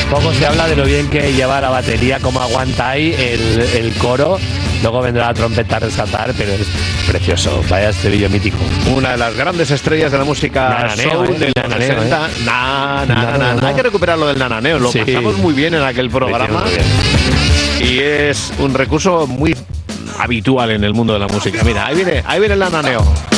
Poco se habla de lo bien que lleva la batería, cómo aguanta ahí el coro. Luego vendrá la trompeta a resaltar, pero es precioso. Vaya estribillo mítico. Una de las grandes estrellas de la música Nananeo, soul del nananeo, 60. Hay que recuperar lo del nananeo. Lo pasamos muy bien en aquel programa. Y es un recurso muy habitual en el mundo de la música. Mira, ahí viene el nananeo.